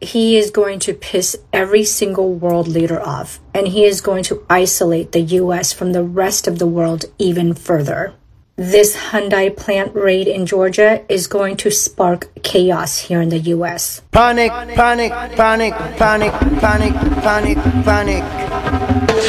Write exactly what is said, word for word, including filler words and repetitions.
he is going to piss every single world leader off, and he is going to isolate the U S from the rest of the world even further. This Hyundai plant raid in Georgia is going to spark chaos here in the U S. Panic, panic, panic, panic, panic, panic, panic.